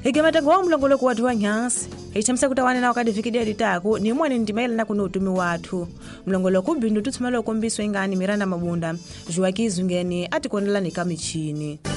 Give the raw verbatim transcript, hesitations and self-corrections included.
Igemata kwa mlongolo kwa watu wa Nyasi. Ichamsa kutawana na wakati fikidi litako ni mwana ndimaila na kuno utumi watu. Mlongolo kubindu tutumalo kombiswa ingani Miranda Mabunda. Juaki zungeni ati kondela ni kamichini.